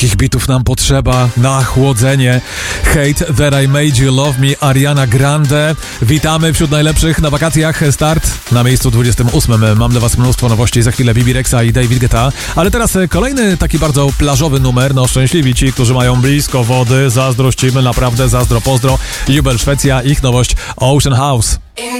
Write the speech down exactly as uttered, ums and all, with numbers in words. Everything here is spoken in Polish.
Takich bitów nam potrzeba na chłodzenie. Hate That I Made You Love Me, Ariana Grande. Witamy wśród najlepszych na wakacjach. Start na miejscu dwudziestym ósmym. Mam dla was mnóstwo nowości. Za chwilę Bibi Rexha i David Guetta. Ale teraz kolejny taki bardzo plażowy numer. No szczęśliwi ci, którzy mają blisko wody. Zazdrościmy, naprawdę zazdro, pozdro. Jubel, Szwecja, ich nowość Ocean House.